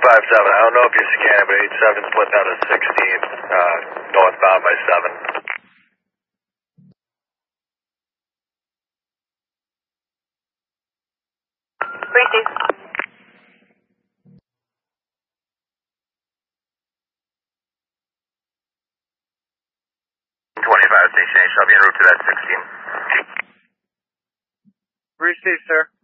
I don't know if you're scanning, but 87 split down to 16, northbound by 7. Receive. 25 station H, I'll be en route to that 16. Receive, sir.